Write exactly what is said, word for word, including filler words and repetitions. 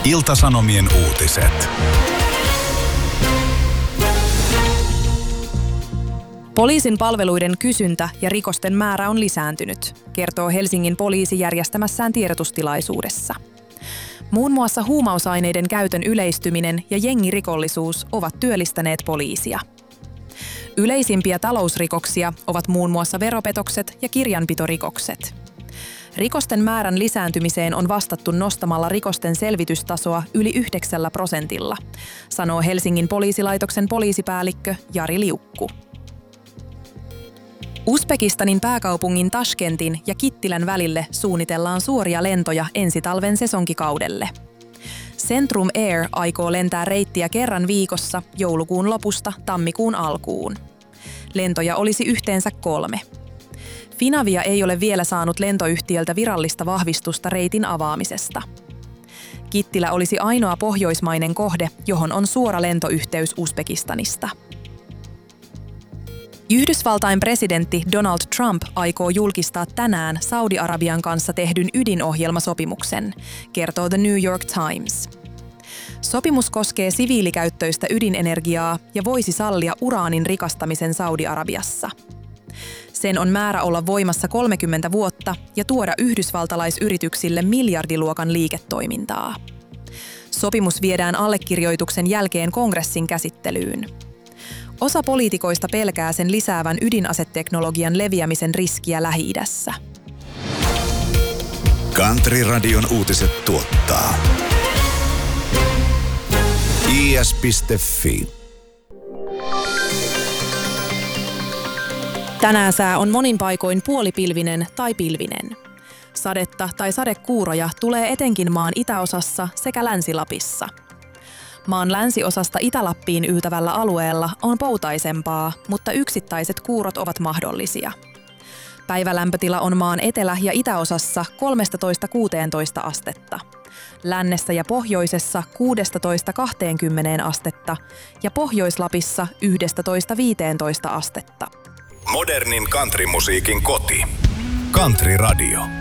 Ilta-Sanomien uutiset. Poliisin palveluiden kysyntä ja rikosten määrä on lisääntynyt, kertoo Helsingin poliisi järjestämässään tiedotustilaisuudessa. Muun muassa huumausaineiden käytön yleistyminen ja jengirikollisuus ovat työllistäneet poliisia. Yleisimpiä talousrikoksia ovat muun muassa veropetokset ja kirjanpitorikokset. Rikosten määrän lisääntymiseen on vastattu nostamalla rikosten selvitystasoa yli yhdeksällä prosentilla, sanoo Helsingin poliisilaitoksen poliisipäällikkö Jari Liukku. Uzbekistanin pääkaupungin Tashkentin ja Kittilän välille suunnitellaan suoria lentoja ensi talven sesonkikaudelle. Centrum Air aikoo lentää reittiä kerran viikossa joulukuun lopusta tammikuun alkuun. Lentoja olisi yhteensä kolme. Finavia ei ole vielä saanut lentoyhtiöltä virallista vahvistusta reitin avaamisesta. Kittilä olisi ainoa pohjoismainen kohde, johon on suora lentoyhteys Uzbekistanista. Yhdysvaltain presidentti Donald Trump aikoo julkistaa tänään Saudi-Arabian kanssa tehdyn ydinohjelmasopimuksen, kertoo The New York Times. Sopimus koskee siviilikäyttöistä ydinenergiaa ja voisi sallia uraanin rikastamisen Saudi-Arabiassa. Sen on määrä olla voimassa kolmekymmentä vuotta ja tuoda yhdysvaltalaisyrityksille miljardiluokan liiketoimintaa. Sopimus viedään allekirjoituksen jälkeen kongressin käsittelyyn. Osa poliitikoista pelkää sen lisäävän ydinaseteknologian leviämisen riskiä Lähi-idässä. Country Radion uutiset tuottaa i s piste f i. Tänään sää on monin paikoin puolipilvinen tai pilvinen. Sadetta tai sadekuuroja tulee etenkin maan itäosassa sekä Länsi-Lapissa. Maan länsiosasta Itä-Lappiin yltävällä alueella on poutaisempaa, mutta yksittäiset kuurot ovat mahdollisia. Päivälämpötila on maan etelä- ja itäosassa kolmetoista kuusitoista astetta. Lännessä ja pohjoisessa kuusitoista kaksikymmentä astetta ja Pohjois-Lapissa yksitoista viisitoista astetta. Modernin countrymusiikin koti. Country Radio.